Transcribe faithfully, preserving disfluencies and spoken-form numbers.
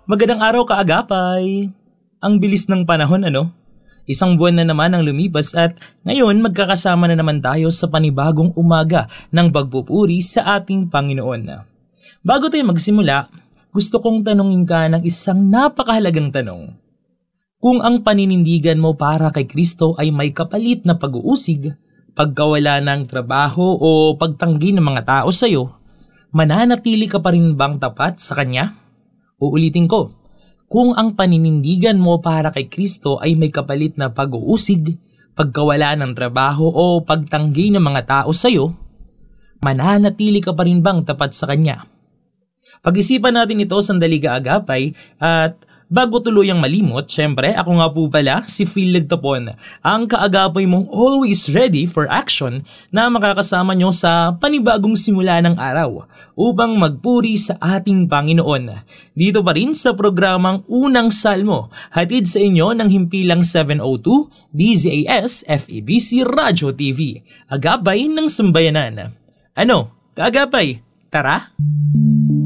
Magandang araw kaagapay! Ang bilis ng panahon ano? Isang buwan na naman ang lumipas at ngayon magkakasama na naman tayo sa panibagong umaga ng pagpupuri sa ating Panginoon. Bago tayo magsimula, gusto kong tanungin ka ng isang napakahalagang tanong. Kung ang paninindigan mo para kay Kristo ay may kapalit na pag-uusig, pagkawala ng trabaho o pagtanggi ng mga tao sa iyo, mananatili ka pa rin bang tapat sa Kanya? Uulitin ko, kung ang paninindigan mo para kay Kristo ay may kapalit na pag-uusig, pagkawala ng trabaho o pagtanggi ng mga tao sa iyo, mananatili ka pa rin bang tapat sa Kanya? Pag-isipan natin ito sandali kaagapay at bago tuluyang malimot, syempre ako nga po pala si Phil Legtapon, ang kaagapay mong always ready for action na makakasama nyo sa panibagong simula ng araw upang magpuri sa ating Panginoon. Dito pa rin sa programang Unang Salmo, hatid sa inyo ng himpilang seven oh two D Z A S F E B C Radio T V, agapay ng sambayanan. Ano, kaagapay, tara?